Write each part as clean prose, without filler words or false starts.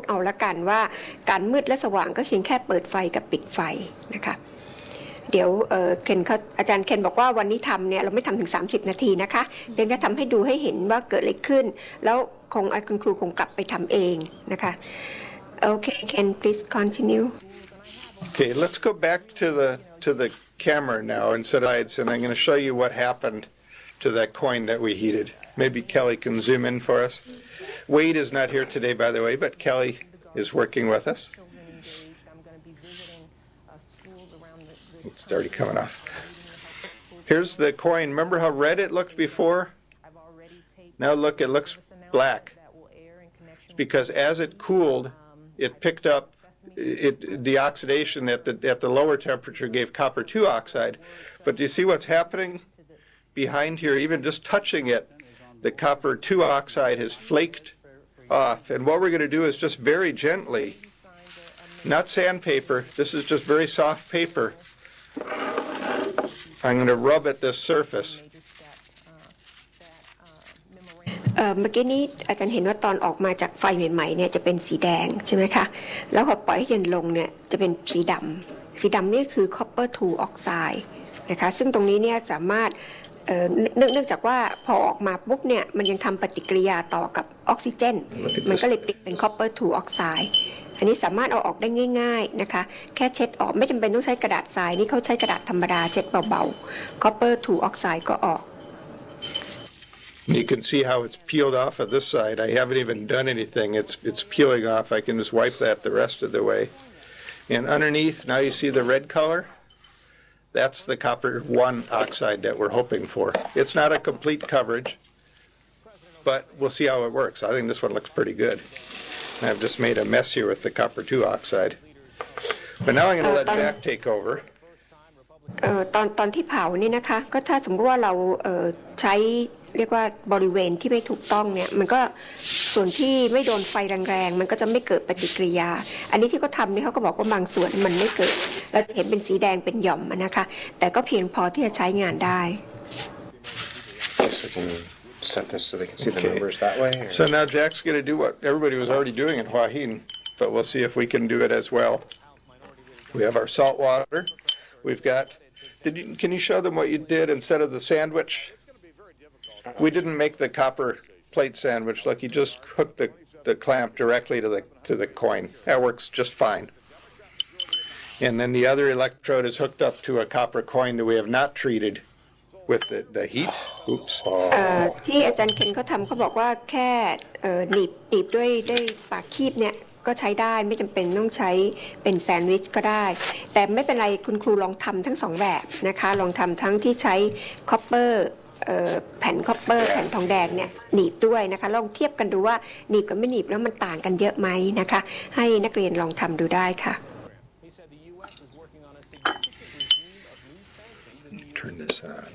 เอาละกันว่าการมืดและสว่างก็เพียงแค่เปิดไฟกับปิดไฟนะคะเดี๋ยวอาจารย์เคนบอกว่าวันนี้ทำเนี่ยเราไม่ทำถึง30นาทีนะคะเพียงแค่ทำให้ดูให้เห็นว่าเกิดอะไรขึ้นแล้วคุณครูคงกลับไปทำเองนะคะโอเค Ken please continue Okay, let's go back to the camera now instead of slides, and I'm going to show you what happened to that coin that we heated. Maybe Kelly can zoom in for us. Wade is not here today, by the way, but Kelly is working with us. It's already coming off. Here's the coin. Remember how red it looked before? Now look, it looks black. It's because as it cooled, it picked up the oxidation at the lower temperature gave copper 2 oxide. But do you see what's happening behind here? Even just touching it, the copper 2 oxide has flaked off. And what we're going to do is just very gently, not sandpaper, this is just very soft paper. I'm going to rub at this surface. เมื่อกี้นี้อาจารย์เห็นว่าตอนออกมาจากไฟใหม่ๆเนี่ยจะเป็นสีแดงใช่ไหมคะแล้วพอปล่อยให้เย็นลงเนี่ยจะเป็นสีดำนี่คือ copper 2 oxide นะคะซึ่งตรงนี้เนี่ยสามารถเนื่องจากว่าพอออกมาปุ๊บเนี่ยมันยังทำปฏิกิริยาต่อกับออกซิเจนมันก็เลยเปลี่ยนเป็น copper 2 oxide อันนี้สามารถเอาออกได้ง่ายๆนะคะแค่เช็ดออกไม่จำเป็นต้องใช้กระดาษทรายนี่เขาใช้กระดาษธรรมดาเช็ดเบาๆ copper 2 oxide ก็ออก You can see how it's peeled off of this side. I haven't even done anything. It's peeling off. I can just wipe that the rest of the way. And underneath, now you see the red color? That's the copper 1 oxide that we're hoping for. It's not a complete coverage, but we'll see how it works. I think this one looks pretty good. I've just made a mess here with the copper 2 oxide. But now I'm going to let Jack take over. ตอนที่เผานี่นะคะก็ถ้าสมมติว่าเราใช้เรียกว่าบริเวณที่ไม่ถูกต้องเนี่ยมันก็ส่วนที่ไม่โดนไฟแรงๆมันก็จะไม่เกิดปฏิกิริยาอันนี้ที่เขาทำเนี่ยเขาก็บอกว่าบางส่วนมันไม่เกิดเราจะเห็นเป็นสีแดงเป็นหย่อมนะคะแต่ก็เพียงพอที่จะใช้งานได้ Set this so they can see the numbers that way. So now Jack's going to do what everybody was already doing in Hua Hin, but we'll see if we can do it as well. We have our salt water. We've got. Can you show them what you did instead of the sandwich? We didn't make the copper plate sandwich. Look, you just hooked the clamp directly to the coin. That works just fine. And then the other electrode is hooked up to a copper coin that we have not treated with the heat. Oops. ที่อาจารย์เคนเขาทำเขาบอกว่าแค่หนีบด้วยปากคีบเนี่ยก็ใช้ได้ไม่จำเป็นต้องใช้เป็นแซนด์วิชก็ได้แต่ไม่เป็นไรคุณครูลองทำทั้ง2แบบนะคะลองทำทั้งที่ใช้คอปเปอร์แผ่นคอปเปอร์แผ่นทองแดงเนี่ยหนีบด้วยนะคะลองเทียบกันดูว่าหนีบกับไม่หนีบแล้วมันต่างกันเยอะไหมนะคะให้นักเรียนลองทำดูได้ค่ะ Turn this on.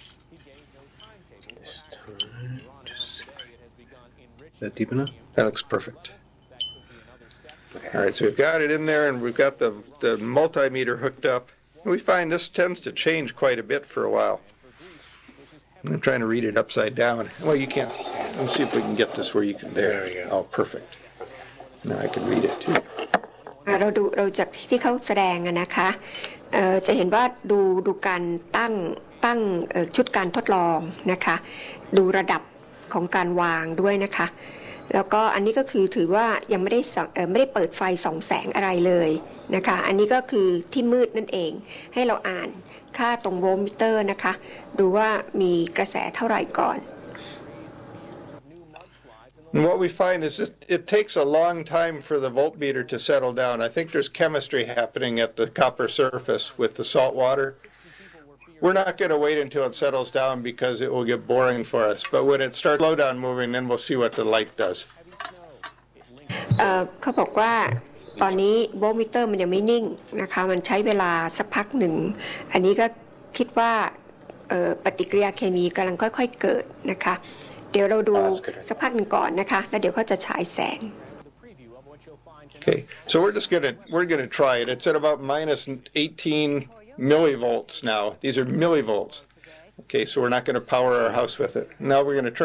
This time, just... Is that deep enough? That looks perfect. All right, so we've got it in there, and we've got the multimeter hooked up. We find this tends to change quite a bit for a while. I'm trying to read it upside down. Well, you can't. Let's see if we can get this where you can. There we go. Oh, perfect. Now I can read it too. เราจากที่เขาแสดงนะคะจะเห็นว่าดูการตั้งชุดการทดลองนะคะดูระดับของการวางด้วยนะคะแล้วก็อันนี้ก็คือถือว่ายังไม่ได้เปิดไฟส่องแสงอะไรเลยนะคะอันนี้ก็คือที่มืดนั่นเองให้เราอ่านค่าตรงโวลต์มิเตอร์นะคะดูว่ามีกระแสเท่าไหร่ก่อน And what we find is it takes a long time for the voltmeter to settle down. I think there's chemistry happening at the copper surface with the salt water. We're not going to wait until it settles down because it will get boring for us. But when it starts slow down moving, then we'll see what the light does. เขาบอกว่าตอนนี้โวลต์มิเตอร์มันยังไม่นิ่งนะคะมันใช้เวลาสักพักหนึ่งอันนี้ก็คิดว่าปฏิกิริยาเคมีกำลังค่อยๆเกิดนะคะเดี๋ยวเราดูสักพักหนึ่งก่อนนะคะแล้วเดี๋ยวเขาจะฉายแสง Okay, so we're gonna try it. It's at about minus 18 millivolts now. These are millivolts. Okay, so we're not going to power our house with it. Now we're going to turn